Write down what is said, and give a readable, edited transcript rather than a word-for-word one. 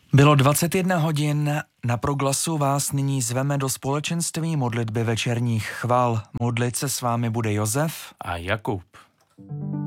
Bylo 21 hodin, na Proglasu vás nyní zveme do společenství modlitby večerních chval. Modlit se s vámi bude Josef a Jakub.